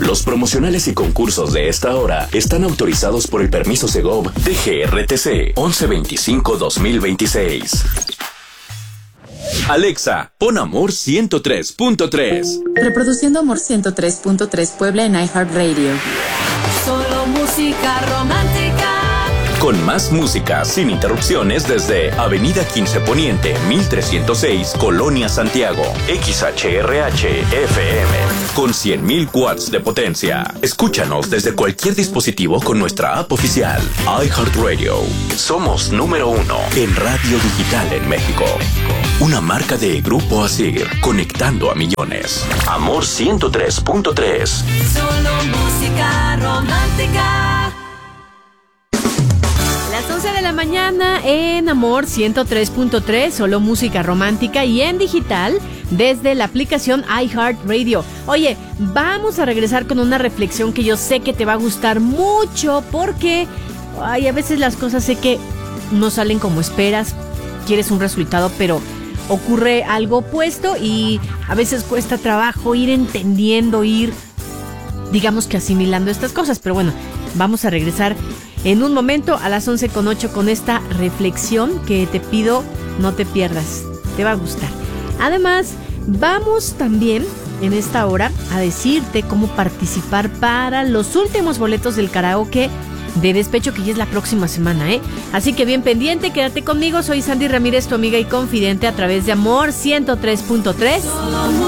Los promocionales y concursos de esta hora están autorizados por el permiso Segov DGRTC 1125-2026. Alexa, pon Amor 103.3. Reproduciendo Amor 103.3 Puebla en iHeartRadio. Solo música romántica. Con más música sin interrupciones desde Avenida 15 Poniente, 1306, Colonia Santiago. XHRH FM con 100.000 watts de potencia. Escúchanos desde cualquier dispositivo con nuestra app oficial iHeartRadio. Somos número 1 en radio digital en México. Una marca de Grupo Asir, conectando a millones. Amor 103.3. Solo música romántica. Las 11 de la mañana en Amor 103.3, solo música romántica, y en digital desde la aplicación iHeartRadio. Oye, vamos a regresar con una reflexión que yo sé que te va a gustar mucho, porque a veces las cosas sé que no salen como esperas, quieres un resultado, pero ocurre algo opuesto y a veces cuesta trabajo ir entendiendo, digamos que asimilando estas cosas. Pero bueno, vamos a regresar en un momento a las 11:08 con esta reflexión que te pido no te pierdas, te va a gustar. Además, vamos también en esta hora a decirte cómo participar para los últimos boletos del karaoke de Despecho, que ya es la próxima semana, ¿eh? Así que bien pendiente, quédate conmigo. Soy Sandy Ramírez, tu amiga y confidente, a través de Amor 103.3.